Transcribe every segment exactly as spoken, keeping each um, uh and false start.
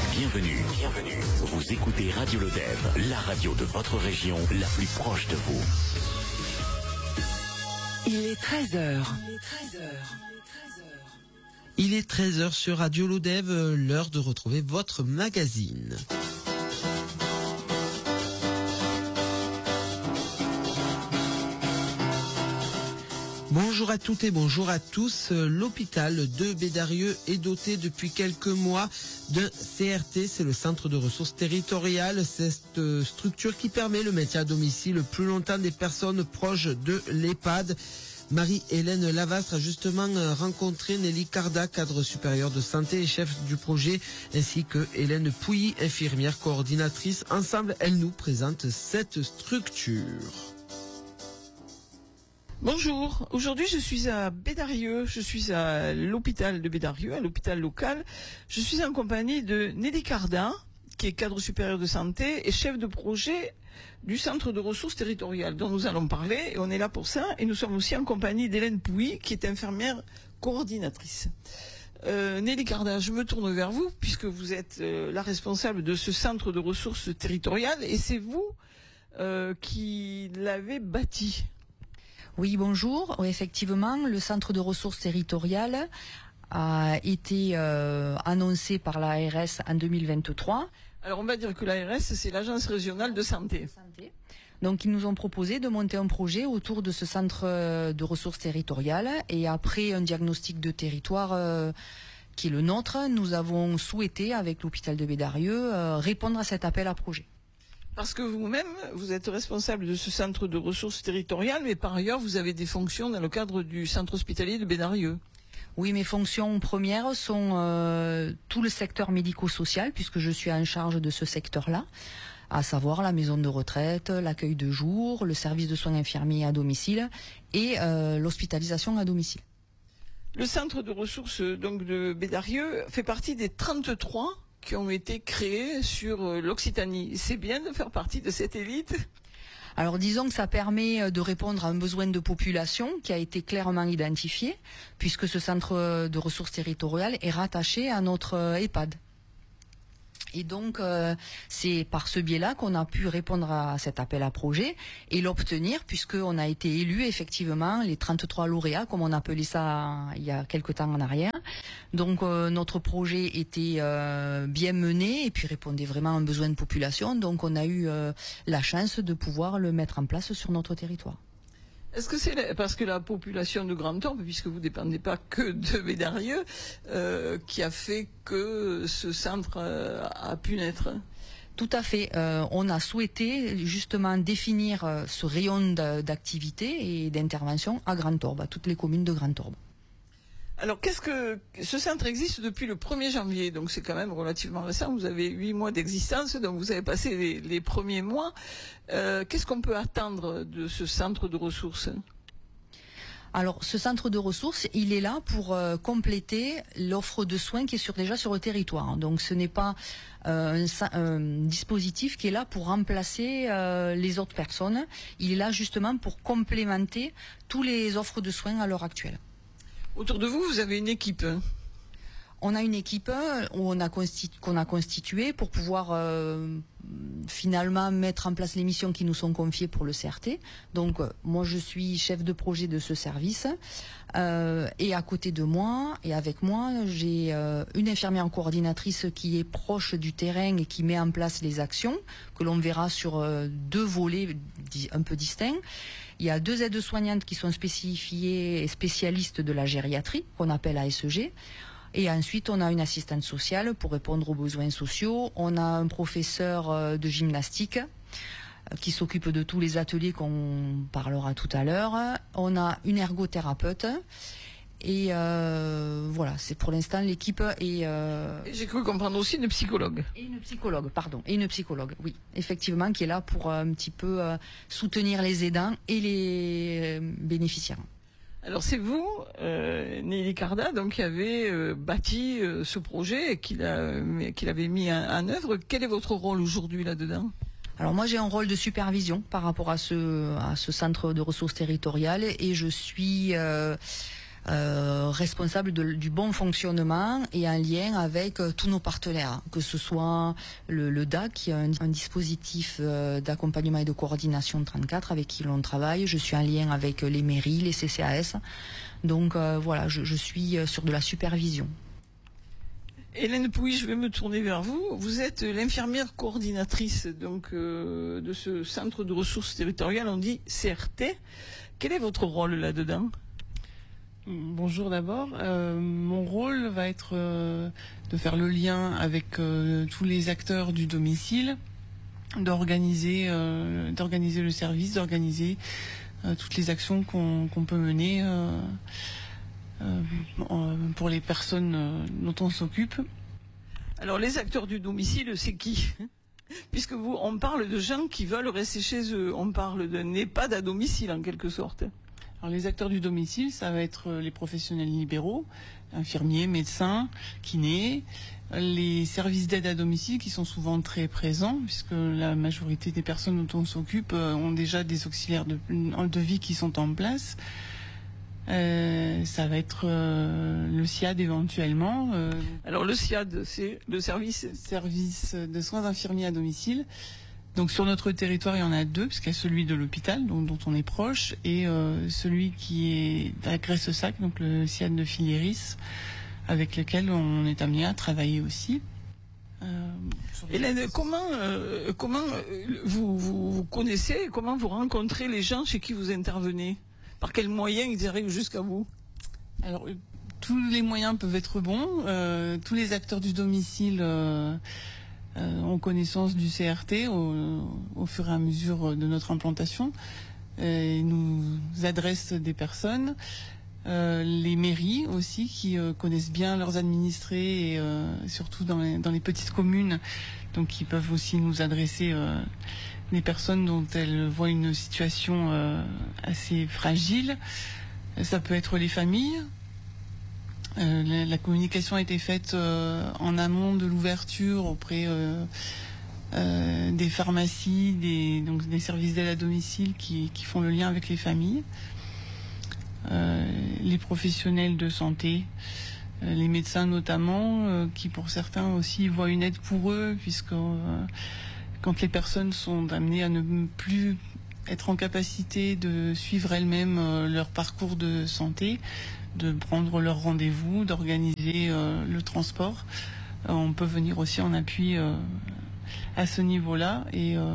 Bienvenue, bienvenue. Vous écoutez Radio Lodève, la radio de votre région, la plus proche de vous. Il est treize heures. Il est treize heures sur Radio Lodève, l'heure de retrouver votre magazine. Bonjour à toutes et bonjour à tous. L'hôpital de Bédarieux est doté depuis quelques mois d'un C R T, c'est le centre de ressources territoriales. Cette structure qui permet le maintien à domicile le plus longtemps des personnes proches de l'EHPAD. Marie-Hélène Lavastre a justement rencontré Nelly Carda, cadre supérieur de santé et chef du projet, ainsi que Hélène Pouilly, infirmière coordinatrice. Ensemble, elles nous présentent cette structure. Bonjour, aujourd'hui je suis à Bédarieux, je suis à l'hôpital de Bédarieux, à l'hôpital local. Je suis en compagnie de Nelly Carda, qui est cadre supérieur de santé et chef de projet du centre de ressources territoriales dont nous allons parler, et on est là pour ça. Et nous sommes aussi en compagnie d'Hélène Pouilly, qui est infirmière coordinatrice. Euh, Nelly Carda, je me tourne vers vous, puisque vous êtes euh, la responsable de ce centre de ressources territoriales, et c'est vous euh, qui l'avez bâti. Oui, bonjour. Oui, effectivement, le centre de ressources territoriales a été euh, annoncé par l'A R S en deux mille vingt-trois. Alors, on va dire que l'A R S, c'est l'Agence régionale de santé. Donc, ils nous ont proposé de monter un projet autour de ce centre de ressources territoriales. Et après un diagnostic de territoire euh, qui est le nôtre, nous avons souhaité, avec l'hôpital de Bédarieux, euh, répondre à cet appel à projet. Parce que vous-même, vous êtes responsable de ce centre de ressources territoriales, mais par ailleurs, vous avez des fonctions dans le cadre du centre hospitalier de Bédarieux. Oui, mes fonctions premières sont euh, tout le secteur médico-social, puisque je suis en charge de ce secteur-là, à savoir la maison de retraite, l'accueil de jour, le service de soins infirmiers à domicile et euh, l'hospitalisation à domicile. Le centre de ressources donc de Bédarieux fait partie des trente-trois qui ont été créés sur l'Occitanie. C'est bien de faire partie de cette élite ? Alors disons que ça permet de répondre à un besoin de population qui a été clairement identifié, puisque ce centre de ressources territoriales est rattaché à notre EHPAD. Et donc, euh, c'est par ce biais-là qu'on a pu répondre à cet appel à projet et l'obtenir, puisqu'on a été élus effectivement les trente-trois lauréats, comme on appelait ça il y a quelque temps en arrière. Donc, euh, notre projet était euh, bien mené et puis répondait vraiment à un besoin de population. Donc, on a eu euh, la chance de pouvoir le mettre en place sur notre territoire. Est-ce que c'est parce que la population de Grand Orbe, puisque vous ne dépendez pas que de Bédarieux, euh, qui a fait que ce centre euh, a pu naître ? Tout à fait. Euh, on a souhaité justement définir euh, ce rayon d'activité et d'intervention à Grand Orbe, à toutes les communes de Grand Orbe. Alors, qu'est-ce que ce centre existe depuis le premier janvier, donc c'est quand même relativement récent. Vous avez huit mois d'existence, donc vous avez passé les, les premiers mois. Euh, qu'est-ce qu'on peut attendre de ce centre de ressources ? Alors, ce centre de ressources, il est là pour euh, compléter l'offre de soins qui est sur, déjà sur le territoire. Donc, ce n'est pas euh, un, un dispositif qui est là pour remplacer euh, les autres personnes. Il est là justement pour complémenter tous les offres de soins à l'heure actuelle. Autour de vous, vous avez une équipe. On a une équipe où on a constitu- qu'on a constituée pour pouvoir euh, finalement mettre en place les missions qui nous sont confiées pour le C R T. Donc, euh, moi, je suis chef de projet de ce service. Euh, et à côté de moi, et avec moi, j'ai euh, une infirmière coordinatrice qui est proche du terrain et qui met en place les actions, que l'on verra sur euh, deux volets un peu distincts. Il y a deux aides-soignantes qui sont spécifiées et spécialistes de la gériatrie, qu'on appelle A S G. Et ensuite, on a une assistante sociale pour répondre aux besoins sociaux. On a un professeur de gymnastique qui s'occupe de tous les ateliers qu'on parlera tout à l'heure. On a une ergothérapeute. Et euh, voilà, c'est pour l'instant l'équipe et, euh, et j'ai cru comprendre aussi une psychologue. Et une psychologue, pardon, et une psychologue, oui, effectivement, qui est là pour euh, un petit peu euh, soutenir les aidants et les euh, bénéficiaires. Alors c'est vous, euh, Nelly Carda, donc qui avez euh, bâti euh, ce projet et qu'il a, qu'il avait mis en, en œuvre. Quel est votre rôle aujourd'hui là-dedans ? Alors moi j'ai un rôle de supervision par rapport à ce à ce centre de ressources territoriales et je suis euh, euh, responsable de, du bon fonctionnement et en lien avec euh, tous nos partenaires, que ce soit le, le D A C, qui est un, un dispositif euh, d'accompagnement et de coordination trente-quatre avec qui l'on travaille. Je suis en lien avec les mairies, les C C A S. Donc euh, voilà, je, je suis sur de la supervision. Hélène Pouy, je vais me tourner vers vous. Vous êtes l'infirmière coordinatrice donc euh, de ce centre de ressources territoriales, on dit C R T. Quel est votre rôle là-dedans ? Bonjour d'abord. Euh, mon rôle va être euh, de faire le lien avec euh, tous les acteurs du domicile, d'organiser, euh, d'organiser le service, d'organiser euh, toutes les actions qu'on qu'on peut mener euh, euh, pour les personnes euh, dont on s'occupe. Alors les acteurs du domicile, c'est qui ? Puisque vous, on parle de gens qui veulent rester chez eux, on parle d'un EHPAD à domicile en quelque sorte. Alors les acteurs du domicile, ça va être les professionnels libéraux, infirmiers, médecins, kinés, les services d'aide à domicile qui sont souvent très présents, puisque la majorité des personnes dont on s'occupe ont déjà des auxiliaires de, de vie qui sont en place. Euh, ça va être euh, le S I A D éventuellement. Euh, Alors le S I A D, c'est le service service de soins infirmiers à domicile. Donc sur notre territoire, il y en a deux, puisqu'il y a celui de l'hôpital, donc, dont on est proche, et euh, celui qui est à Gresse-Sac, donc le S I A D de Filieris, avec lequel on est amené à travailler aussi. Euh, Hélène, comment, euh, comment vous, vous, vous connaissez, comment vous rencontrez les gens chez qui vous intervenez ? Par quels moyens ils arrivent jusqu'à vous ? Alors, euh, tous les moyens peuvent être bons. Euh, tous les acteurs du domicile euh, euh, ont connaissance du C R T au, au fur et à mesure de notre implantation. Euh, ils nous adressent des personnes. Euh, les mairies aussi qui euh, connaissent bien leurs administrés et euh, surtout dans les, dans les petites communes, donc qui peuvent aussi nous adresser euh, des personnes dont elles voient une situation euh, assez fragile. Ça peut être les familles. Euh, la, la communication a été faite euh, en amont de l'ouverture auprès euh, euh, des pharmacies, des, donc des services d'aide à domicile qui, qui font le lien avec les familles. Euh, les professionnels de santé, euh, les médecins notamment, euh, qui pour certains aussi voient une aide pour eux, puisque euh, quand les personnes sont amenées à ne plus être en capacité de suivre elles-mêmes euh, leur parcours de santé, de prendre leur rendez-vous, d'organiser euh, le transport, euh, on peut venir aussi en appui euh, à ce niveau-là, et euh,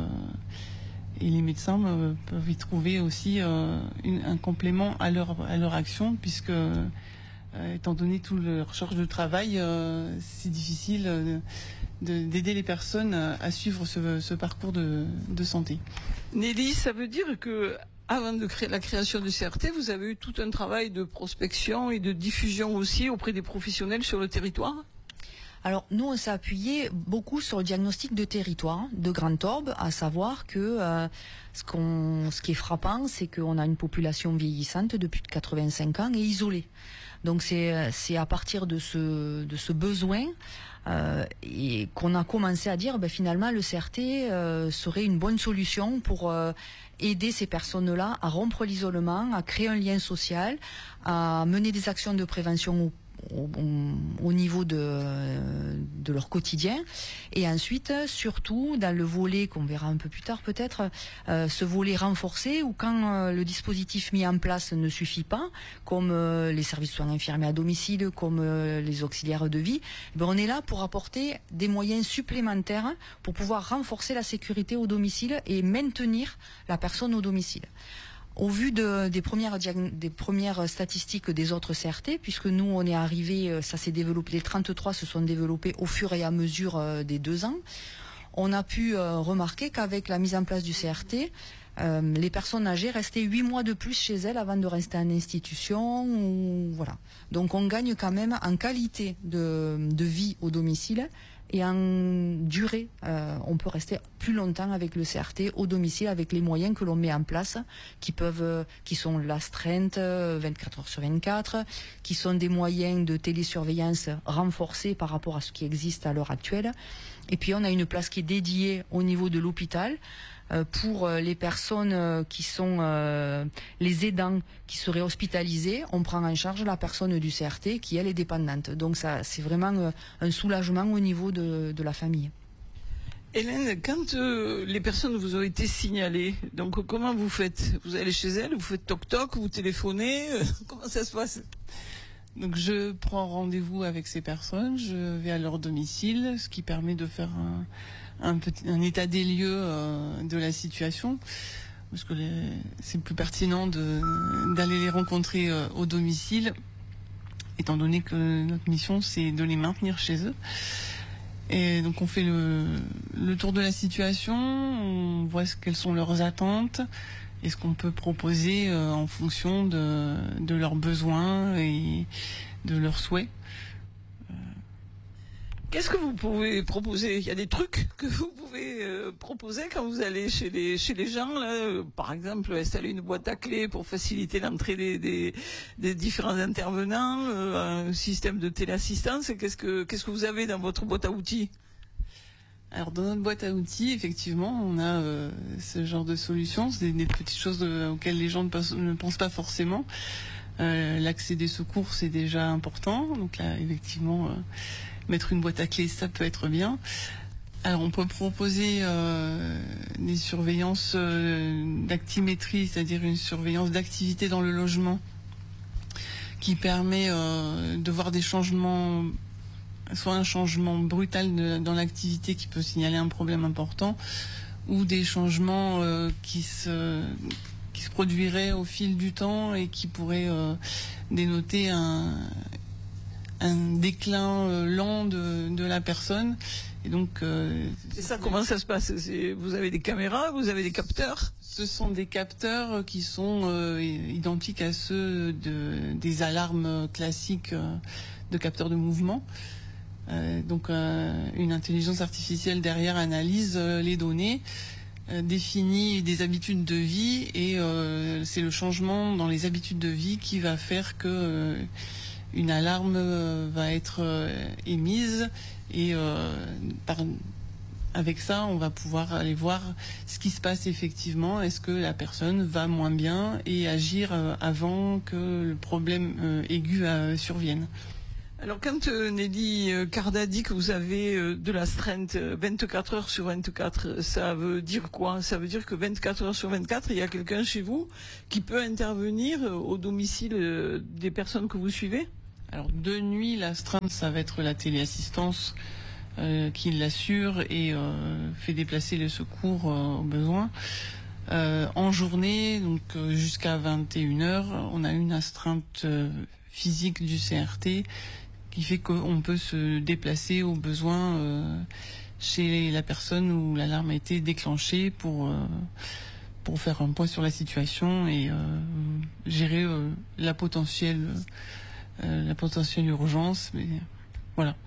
Et les médecins euh, peuvent y trouver aussi euh, une, un complément à leur, à leur action, puisque, euh, étant donné toute leur charge de travail, euh, c'est difficile euh, de, d'aider les personnes à suivre ce, ce parcours de, de santé. Nelly, ça veut dire que avant de créer la création du C R T, vous avez eu tout un travail de prospection et de diffusion aussi auprès des professionnels sur le territoire ? Alors nous, on s'est appuyé beaucoup sur le diagnostic de territoire de Grand Orbe, à savoir que euh, ce, qu'on, ce qui est frappant, c'est qu'on a une population vieillissante de plus de quatre-vingt-cinq ans et isolée. Donc c'est, c'est à partir de ce, de ce besoin euh, et qu'on a commencé à dire ben, finalement le C R T euh, serait une bonne solution pour euh, aider ces personnes-là à rompre l'isolement, à créer un lien social, à mener des actions de prévention au Au, au niveau de, de leur quotidien, et ensuite surtout dans le volet qu'on verra un peu plus tard peut-être, euh, ce volet renforcé où quand euh, le dispositif mis en place ne suffit pas, comme euh, les services de soins infirmiers à domicile, comme euh, les auxiliaires de vie, ben on est là pour apporter des moyens supplémentaires pour pouvoir renforcer la sécurité au domicile et maintenir la personne au domicile. Au vu de, des, premières, des premières statistiques des autres C R T, puisque nous on est arrivé, ça s'est développé, les trente-trois se sont développés au fur et à mesure des deux ans, on a pu euh, remarquer qu'avec la mise en place du C R T, euh, les personnes âgées restaient huit mois de plus chez elles avant de rester en institution. Ou, voilà. Donc on gagne quand même en qualité de, de vie au domicile, et en durée. Euh, on peut rester plus longtemps avec le C R T au domicile avec les moyens que l'on met en place, qui peuvent, qui sont l'astreinte vingt-quatre heures sur vingt-quatre, qui sont des moyens de télésurveillance renforcés par rapport à ce qui existe à l'heure actuelle. Et puis on a une place qui est dédiée au niveau de l'hôpital euh, pour les personnes euh, qui sont euh, les aidants qui seraient hospitalisés. On prend en charge la personne du C R T qui elle est dépendante. Donc ça, c'est vraiment euh, un soulagement au niveau de, de la famille. Hélène, quand euh, les personnes vous ont été signalées, donc comment vous faites? Vous allez chez elles, vous faites toc-toc, vous téléphonez, euh, comment ça se passe? Donc je prends rendez-vous avec ces personnes, je vais à leur domicile, ce qui permet de faire un, un, petit, un état des lieux euh, de la situation, parce que les, c'est plus pertinent de, d'aller les rencontrer euh, au domicile, étant donné que notre mission c'est de les maintenir chez eux. Et donc on fait le, le tour de la situation, on voit ce, quelles sont leurs attentes, et ce qu'on peut proposer euh, en fonction de, de leurs besoins et de leurs souhaits. Euh... Qu'est-ce que vous pouvez proposer? Il y a des trucs que vous pouvez euh, proposer quand vous allez chez les, chez les gens, là, euh, par exemple installer une boîte à clés pour faciliter l'entrée des, des, des différents intervenants, euh, un système de téléassistance. Qu'est-ce que, qu'est-ce que vous avez dans votre boîte à outils? Alors dans notre boîte à outils, effectivement, on a euh, ce genre de solutions, c'est des, des petites choses de, auxquelles les gens ne pensent, ne pensent pas forcément. Euh, l'accès des secours, c'est déjà important, donc là, effectivement, euh, mettre une boîte à clés, ça peut être bien. Alors on peut proposer euh, des surveillances euh, d'actimétrie, c'est-à-dire une surveillance d'activité dans le logement, qui permet euh, de voir des changements, soit un changement brutal de, dans l'activité qui peut signaler un problème important, ou des changements euh, qui se qui se produiraient au fil du temps et qui pourraient euh, dénoter un, un déclin euh, lent de, de la personne. Et donc, euh, et ça, comment ça se passe? C'est, vous avez des caméras, vous avez des capteurs? Ce sont des capteurs qui sont euh, identiques à ceux de, des alarmes classiques euh, de capteurs de mouvement. Euh, donc euh, une intelligence artificielle derrière analyse euh, les données, euh, définit des habitudes de vie, et euh, c'est le changement dans les habitudes de vie qui va faire que euh, une alarme euh, va être euh, émise, et euh, par, avec ça on va pouvoir aller voir ce qui se passe effectivement. Est-ce que la personne va moins bien, et agir euh, avant que le problème euh, aigu euh, survienne. Alors quand euh, Nelly euh, Carda dit que vous avez euh, de l'astreinte euh, vingt-quatre heures sur vingt-quatre, ça veut dire quoi? Ça veut dire que vingt-quatre heures sur vingt-quatre, il y a quelqu'un chez vous qui peut intervenir euh, au domicile euh, des personnes que vous suivez? Alors de nuit, l'astreinte, ça va être la téléassistance euh, qui l'assure et euh, fait déplacer les secours euh, au besoin. Euh, en journée, donc euh, jusqu'à vingt et une heures, on a une astreinte euh, physique du C R T qui fait qu'on peut se déplacer au besoin euh, chez la personne où l'alarme a été déclenchée pour euh, pour faire un point sur la situation et euh, gérer euh, la potentielle euh, la potentielle urgence. Mais voilà.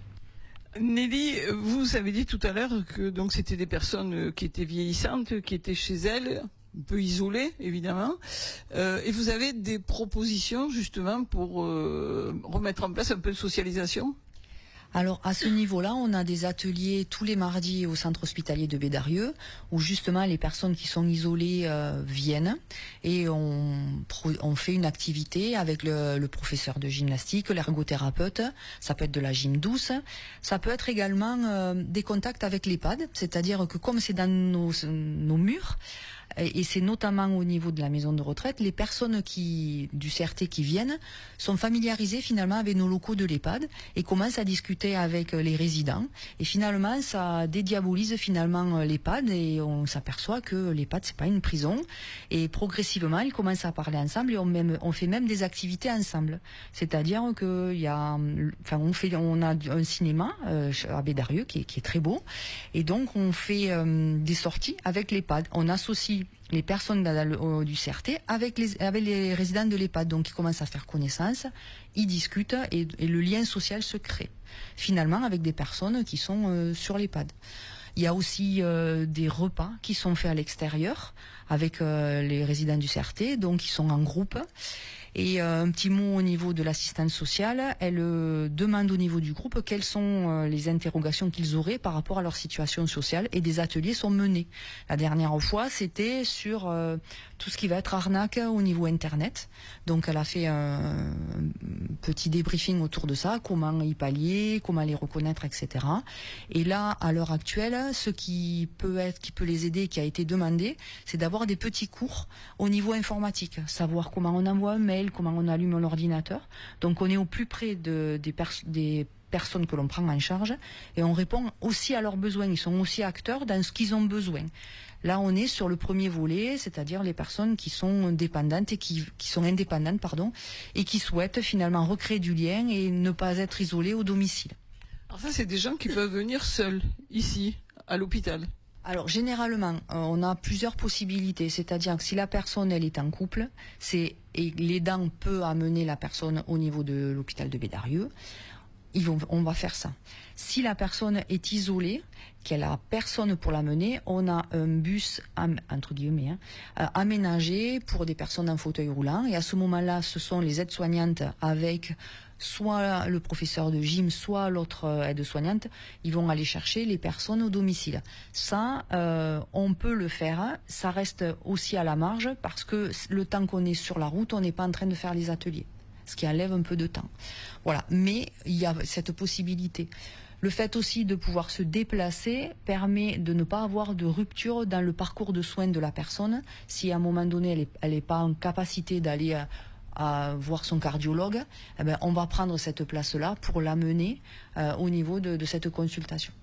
Nelly, vous avez dit tout à l'heure que donc c'était des personnes qui étaient vieillissantes, qui étaient chez elles, un peu isolées évidemment, euh, et vous avez des propositions justement pour euh, remettre en place un peu de socialisation? Alors à ce niveau-là, on a des ateliers tous les mardis au centre hospitalier de Bédarieux, où justement les personnes qui sont isolées euh, viennent, et on, on fait une activité avec le, le professeur de gymnastique, l'ergothérapeute. Ça peut être de la gym douce, ça peut être également euh, des contacts avec l'EHPAD, c'est-à-dire que comme c'est dans nos, nos murs, et c'est notamment au niveau de la maison de retraite, les personnes qui du C R T qui viennent sont familiarisées finalement avec nos locaux de l'EHPAD et commencent à discuter avec les résidents, et finalement ça dédiabolise finalement l'EHPAD, et on s'aperçoit que l'EHPAD c'est pas une prison, et progressivement ils commencent à parler ensemble, et on, même, on fait même des activités ensemble, c'est-à-dire que il y a, enfin on fait, on a un cinéma euh, à Bédarieux qui est, qui est très beau, et donc on fait euh, des sorties avec l'EHPAD, on associe associe les personnes dans le, du C R T avec les, avec les résidents de l'EHPAD. Donc ils commencent à faire connaissance, ils discutent et, et le lien social se crée. Finalement avec des personnes qui sont euh, sur l'EHPAD. Il y a aussi euh, des repas qui sont faits à l'extérieur avec euh, les résidents du C R T, donc ils sont en groupe. Et euh, un petit mot au niveau de l'assistante sociale, elle euh, demande au niveau du groupe quelles sont euh, les interrogations qu'ils auraient par rapport à leur situation sociale, et des ateliers sont menés. La dernière fois, c'était sur euh, tout ce qui va être arnaque au niveau Internet. Donc elle a fait un, un petit débriefing autour de ça, comment y pallier, comment les reconnaître, et cetera. Et là, à l'heure actuelle, ce qui peut être, qui peut les aider, qui a été demandé, c'est d'avoir des petits cours au niveau informatique, savoir comment on envoie un mail, comment on allume l'ordinateur. Donc on est au plus près de, des, pers des personnes que l'on prend en charge et on répond aussi à leurs besoins. Ils sont aussi acteurs dans ce qu'ils ont besoin. Là on est sur le premier volet, c'est-à-dire les personnes qui sont dépendantes et qui, qui sont indépendantes pardon, et qui souhaitent finalement recréer du lien et ne pas être isolées au domicile. Alors ça c'est des gens qui peuvent venir seuls ici à l'hôpital. Alors généralement, euh, on a plusieurs possibilités, c'est-à-dire que si la personne elle est en couple, c'est et l'aidant peut amener la personne au niveau de l'hôpital de Bédarieux, ils vont, on va faire ça. Si la personne est isolée, qu'elle a personne pour l'amener, on a un bus am, entre guillemets hein, euh, aménagé pour des personnes en fauteuil roulant, et à ce moment-là, ce sont les aides-soignantes avec soit le professeur de gym, soit l'autre aide-soignante, ils vont aller chercher les personnes au domicile. Ça, euh, on peut le faire, ça reste aussi à la marge, parce que le temps qu'on est sur la route, on n'est pas en train de faire les ateliers, ce qui enlève un peu de temps. Voilà, mais il y a cette possibilité. Le fait aussi de pouvoir se déplacer permet de ne pas avoir de rupture dans le parcours de soins de la personne. Si à un moment donné, elle n'est pas en capacité d'aller à, à voir son cardiologue, eh ben, on va prendre cette place-là pour l'amener euh, au niveau de, de cette consultation.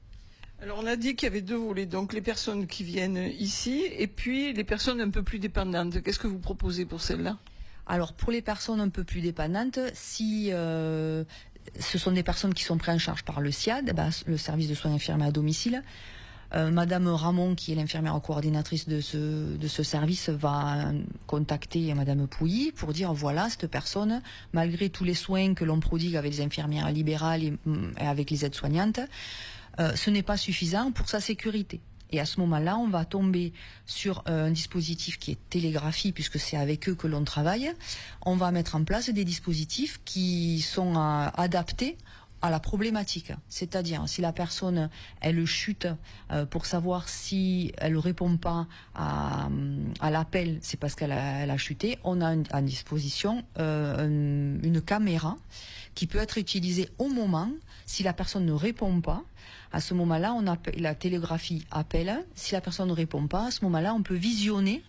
Alors on a dit qu'il y avait deux volets, donc les personnes qui viennent ici et puis les personnes un peu plus dépendantes. Qu'est-ce que vous proposez pour celles-là ? Alors pour les personnes un peu plus dépendantes, si euh, ce sont des personnes qui sont prises en charge par le S I A D, bah, le service de soins infirmiers à domicile, Euh, Madame Ramon, qui est l'infirmière coordinatrice de ce, de ce service, va contacter Madame Pouilly pour dire voilà, cette personne, malgré tous les soins que l'on prodigue avec les infirmières libérales et, et avec les aides-soignantes, euh, ce n'est pas suffisant pour sa sécurité. Et à ce moment-là, on va tomber sur euh, un dispositif qui est télégraphie, puisque c'est avec eux que l'on travaille. On va mettre en place des dispositifs qui sont euh, adaptés à la problématique, c'est-à-dire si la personne elle chute euh, pour savoir si elle répond pas à, à l'appel, c'est parce qu'elle a, elle a chuté. On a une, à disposition euh, une, une caméra qui peut être utilisée au moment. Si la personne ne répond pas, à ce moment-là, on appelle, la télégraphie appelle. Si la personne ne répond pas, à ce moment-là, on peut visionner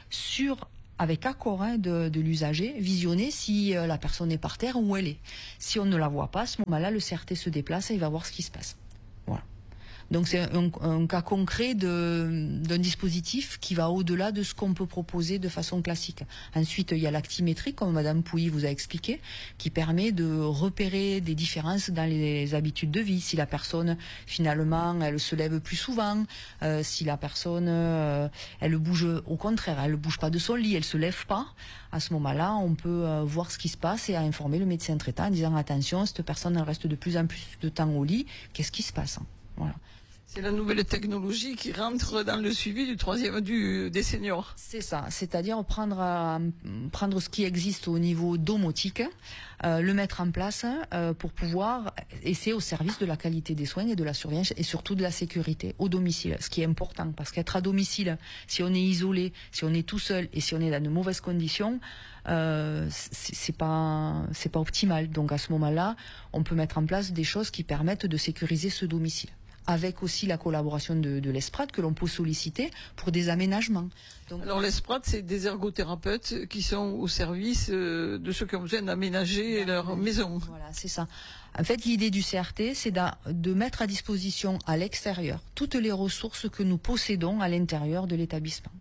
sur avec accord hein, de, de l'usager, visionner si euh, la personne est par terre ou où elle est. Si on ne la voit pas, à ce moment-là, le C R T se déplace et il va voir ce qui se passe. Voilà. Donc c'est un, un cas concret d'un dispositif qui va au-delà de ce qu'on peut proposer de façon classique. Ensuite, il y a l'actimétrie, comme Madame Pouilly vous a expliqué, qui permet de repérer des différences dans les habitudes de vie. Si la personne, finalement, elle se lève plus souvent, euh, si la personne, euh, elle bouge, au contraire, elle ne bouge pas de son lit, elle se lève pas, à ce moment-là, on peut euh, voir ce qui se passe et informer le médecin traitant en disant attention, cette personne, elle reste de plus en plus de temps au lit, qu'est-ce qui se passe? Voilà. C'est la nouvelle technologie qui rentre dans le suivi du troisième du, des seniors. C'est ça, c'est-à-dire prendre, euh, prendre ce qui existe au niveau domotique, euh, le mettre en place euh, pour pouvoir, et c'est au service de la qualité des soins et de la surveillance et surtout de la sécurité au domicile, ce qui est important, parce qu'être à domicile, si on est isolé, si on est tout seul et si on est dans de mauvaises conditions, euh, c'est pas, c'est pas optimal. Donc à ce moment-là, on peut mettre en place des choses qui permettent de sécuriser ce domicile, avec aussi la collaboration de, de l'ESPRAD que l'on peut solliciter pour des aménagements. Donc, alors l'ESPRAD, c'est des ergothérapeutes qui sont au service euh, de ceux qui ont besoin d'aménager leur maison. Voilà, c'est ça. En fait, l'idée du C R T, c'est de, de mettre à disposition à l'extérieur toutes les ressources que nous possédons à l'intérieur de l'établissement.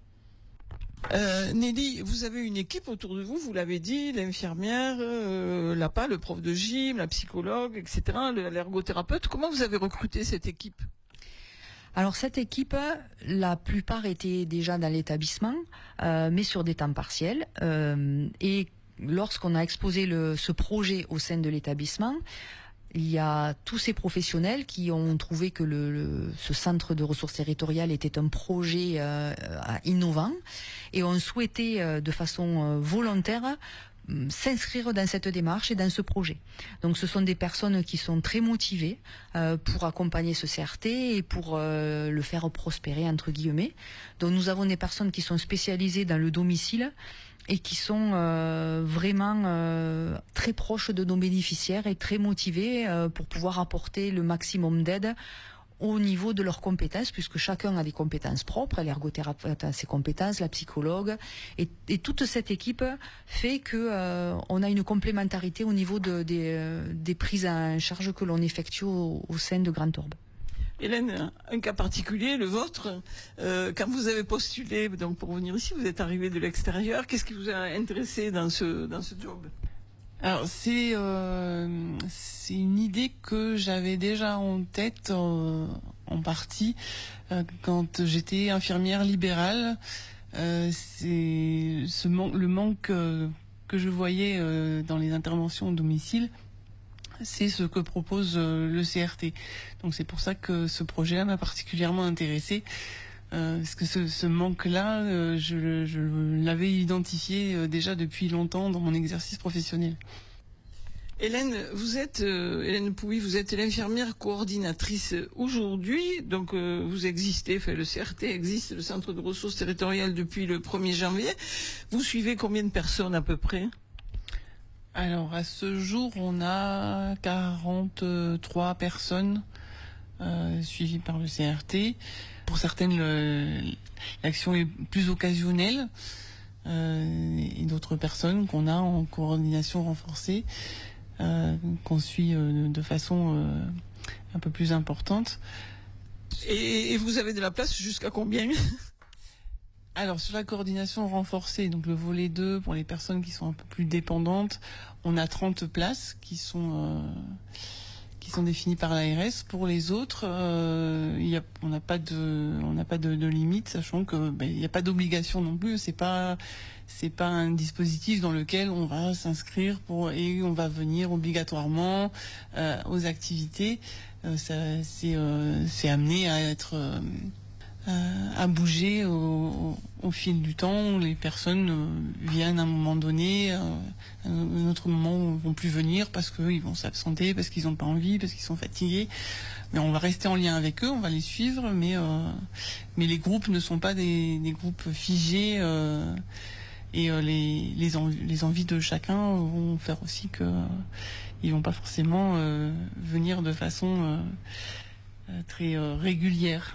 Euh, Nelly, vous avez une équipe autour de vous, vous l'avez dit, l'infirmière, euh, l'A P A, le prof de gym, la psychologue, et cetera, l'ergothérapeute. Comment vous avez recruté cette équipe ? Alors cette équipe, la plupart étaient déjà dans l'établissement, euh, mais sur des temps partiels. Euh, et lorsqu'on a exposé le, ce projet au sein de l'établissement, il y a tous ces professionnels qui ont trouvé que le, le, ce centre de ressources territoriales était un projet euh, innovant et ont souhaité euh, de façon euh, volontaire euh, s'inscrire dans cette démarche et dans ce projet. Donc ce sont des personnes qui sont très motivées euh, pour accompagner ce C R T et pour euh, le faire prospérer entre guillemets. Donc nous avons des personnes qui sont spécialisées dans le domicile et qui sont euh, vraiment euh, très proches de nos bénéficiaires et très motivés euh, pour pouvoir apporter le maximum d'aide au niveau de leurs compétences, puisque chacun a des compétences propres, l'ergothérapeute a ses compétences, la psychologue, et, et toute cette équipe fait que euh, on a une complémentarité au niveau de, des, euh, des prises en charge que l'on effectue au, au sein de Grand Orbe. Hélène, un cas particulier, le vôtre, euh, quand vous avez postulé donc pour venir ici, vous êtes arrivé de l'extérieur, qu'est-ce qui vous a intéressé dans ce, dans ce job? Alors c'est euh, c'est une idée que j'avais déjà en tête euh, en partie euh, quand j'étais infirmière libérale. Euh, c'est ce man- le manque euh, que je voyais euh, dans les interventions au domicile. C'est ce que propose euh, le C R T. Donc c'est pour ça que ce projet-là m'a particulièrement intéressée. Euh, parce que ce, ce manque-là, euh, je, je l'avais identifié euh, déjà depuis longtemps dans mon exercice professionnel. Hélène, vous êtes euh, Hélène Pouy, vous êtes l'infirmière coordinatrice aujourd'hui, donc euh, vous existez, enfin le C R T existe, le centre de ressources territoriales depuis le premier janvier. Vous suivez combien de personnes à peu près? Alors à ce jour, on a quarante-trois personnes euh, suivies par le C R T. Pour certaines, le, l'action est plus occasionnelle euh, et d'autres personnes qu'on a en coordination renforcée, euh, qu'on suit euh, de façon euh, un peu plus importante. Et, et vous avez de la place jusqu'à combien? Alors sur la coordination renforcée, donc le volet deux pour les personnes qui sont un peu plus dépendantes, on a trente places qui sont euh, qui sont définies par l'A R S. Pour les autres, euh, il y a, on n'a pas de on n'a pas de, de limite, sachant que ben, il n'y a pas d'obligation non plus. C'est pas c'est pas un dispositif dans lequel on va s'inscrire pour et on va venir obligatoirement euh, aux activités. Euh, ça, c'est euh, c'est amené à être euh, Euh, à bouger au, au, au fil du temps. Les personnes euh, viennent à un moment donné, euh, à un autre moment vont plus venir parce qu'ils vont s'absenter, parce qu'ils n'ont pas envie, parce qu'ils sont fatigués. Mais on va rester en lien avec eux, on va les suivre, mais euh, mais les groupes ne sont pas des, des groupes figés euh, et euh, les les, env les envies de chacun vont faire aussi que euh, ils vont pas forcément euh, venir de façon euh, très euh, régulière.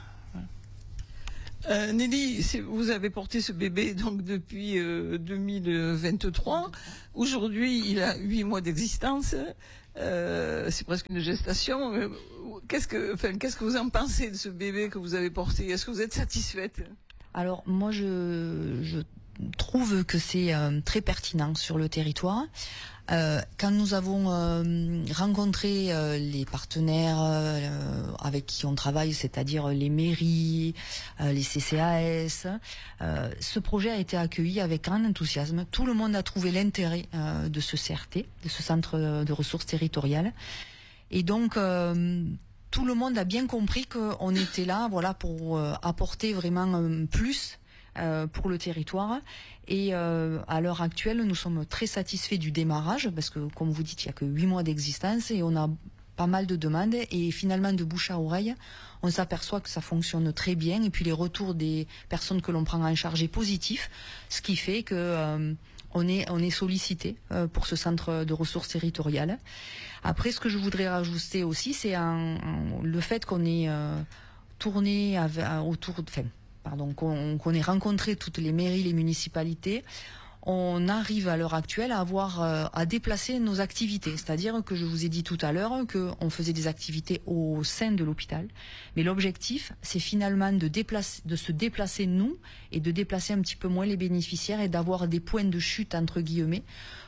Euh, Nelly, vous avez porté ce bébé donc depuis euh, deux mille vingt-trois. Aujourd'hui, il a huit mois d'existence. Euh, c'est presque une gestation. Euh, qu'est-ce que, enfin, qu'est-ce que vous en pensez de ce bébé que vous avez porté? Est-ce que vous êtes satisfaite? Alors moi, je, je trouve que c'est euh, très pertinent sur le territoire. Euh, quand nous avons euh, rencontré euh, les partenaires euh, avec qui on travaille, c'est-à-dire les mairies, euh, les C C A S, euh, ce projet a été accueilli avec grand enthousiasme. Tout le monde a trouvé l'intérêt euh, de ce C R T, de ce centre de ressources territoriales. Et donc, euh, tout le monde a bien compris qu'on était là, voilà, pour euh, apporter vraiment un plus Euh, pour le territoire. Et euh, à l'heure actuelle, nous sommes très satisfaits du démarrage parce que, comme vous dites, il n'y a que huit mois d'existence et on a pas mal de demandes. Et finalement, de bouche à oreille, on s'aperçoit que ça fonctionne très bien. Et puis les retours des personnes que l'on prend en charge est positif, ce qui fait que euh, on est on est sollicité euh, pour ce centre de ressources territoriales. Après, ce que je voudrais rajouter aussi, c'est un, un, le fait qu'on ait euh, tourné avec, autour de... Enfin, Pardon, qu'on qu'on ait rencontré toutes les mairies, les municipalités, on arrive à l'heure actuelle à avoir euh, à déplacer nos activités. C'est-à-dire que je vous ai dit tout à l'heure qu'on faisait des activités au sein de l'hôpital. Mais l'objectif, c'est finalement de, déplacer, de se déplacer nous et de déplacer un petit peu moins les bénéficiaires et d'avoir des points de chute, entre guillemets,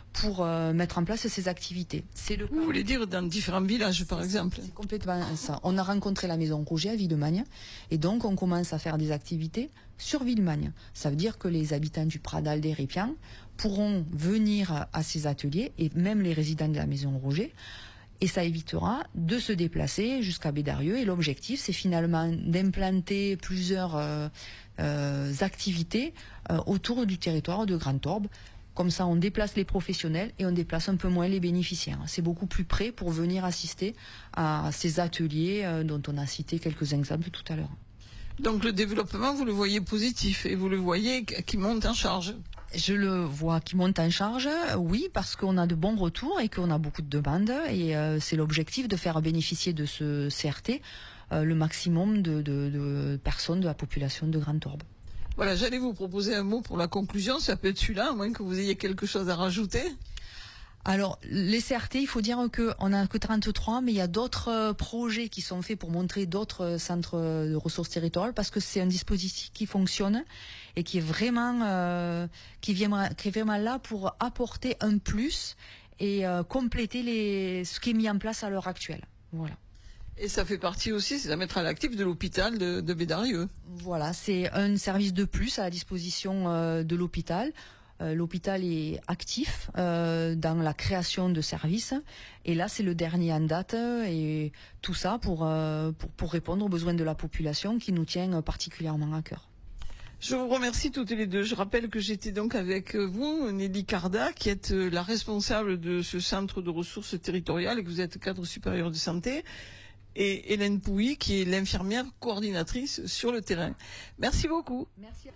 pour euh, mettre en place ces activités. C'est le Vous voulez dire dans différents villages, par exemple? C'est complètement ça. On a rencontré la Maison Rouget à Villemagne et donc on commence à faire des activités sur Villemagne. Ça veut dire que les habitants du Pradal des Répians pourront venir à ces ateliers et même les résidents de la Maison Rouget. Et ça évitera de se déplacer jusqu'à Bédarieux. Et l'objectif, c'est finalement d'implanter plusieurs euh, euh, activités euh, autour du territoire de Grand Orbe. Comme ça, on déplace les professionnels et on déplace un peu moins les bénéficiaires. C'est beaucoup plus près pour venir assister à ces ateliers euh, dont on a cité quelques exemples tout à l'heure. Donc le développement, vous le voyez positif et vous le voyez qui monte en charge? Je le vois qui monte en charge, oui, parce qu'on a de bons retours et qu'on a beaucoup de demandes. Et euh, c'est l'objectif de faire bénéficier de ce C R T euh, le maximum de, de, de personnes de la population de Grand Orbe. Voilà, j'allais vous proposer un mot pour la conclusion, ça peut être celui-là, à moins que vous ayez quelque chose à rajouter. Alors, les C R T, il faut dire qu'on n'a que trente-trois, mais il y a d'autres euh, projets qui sont faits pour montrer d'autres euh, centres de ressources territoriales, parce que c'est un dispositif qui fonctionne et qui est vraiment, euh, qui, vient, qui est vraiment là pour apporter un plus et euh, compléter les, ce qui est mis en place à l'heure actuelle. Voilà. Et ça fait partie aussi, c'est à mettre à l'actif de l'hôpital de, de Bédarieux. Voilà, c'est un service de plus à la disposition euh, de l'hôpital. Euh, l'hôpital est actif euh, dans la création de services et là c'est le dernier en date et tout ça pour, euh, pour, pour répondre aux besoins de la population qui nous tient particulièrement à cœur. Je vous remercie toutes les deux. Je rappelle que j'étais donc avec vous, Nelly Carda, qui êtes la responsable de ce centre de ressources territoriales et que vous êtes cadre supérieur de santé, et Hélène Pouy, qui est l'infirmière coordinatrice sur le terrain. Merci beaucoup. Merci.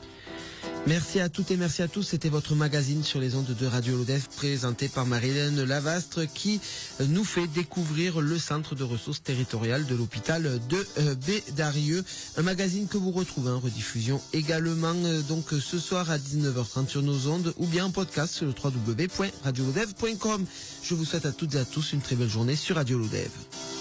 Merci à toutes et merci à tous. C'était votre magazine sur les ondes de Radio Lodève présenté par Marie-Hélène Lavastre qui nous fait découvrir le centre de ressources territoriales de l'hôpital de euh, Bédarieux. Un magazine que vous retrouvez en rediffusion également euh, donc ce soir à dix-neuf heures trente sur nos ondes ou bien en podcast sur le w w w point radio lodève point com. Je vous souhaite à toutes et à tous une très belle journée sur Radio Lodève.